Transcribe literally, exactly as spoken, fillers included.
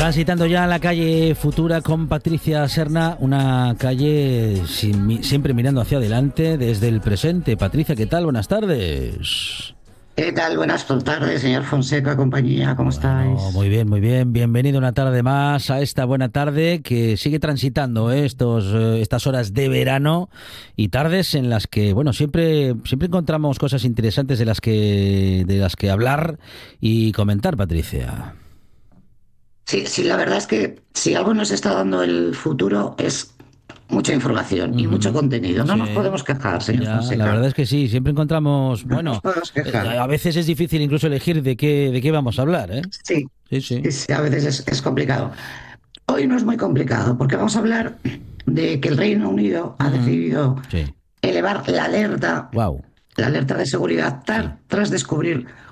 Transitando ya la calle Futura con Patricia Serna, una calle sin, siempre mirando hacia adelante desde el presente. Patricia, ¿qué tal? Buenas tardes. ¿Qué tal? Buenas tardes, señor Fonseca, compañía, ¿cómo Bueno, estáis? muy bien, muy bien. Bienvenido una tarde más a esta buena tarde que sigue transitando ¿eh? estos, eh, estas horas de verano y tardes en las que, bueno, siempre, siempre encontramos cosas interesantes de las que, de las que hablar y comentar, Patricia. Sí, sí, la verdad es que si algo nos está dando el futuro es mucha información y mucho Ujú. contenido. No nos Sí, podemos quejar, señor ya, la verdad Fonseca. es que sí, siempre encontramos, No nos bueno, podemos eh, quejar. a veces es difícil incluso elegir de qué, de qué vamos a hablar, ¿eh? Sí, Sí, sí. sí, sí, a veces es, es complicado. Hoy no es muy complicado porque vamos a hablar de que el Reino Unido ha Ujú. decidido Sí, elevar la alerta, wow, la alerta de seguridad sí. tar- tras descubrir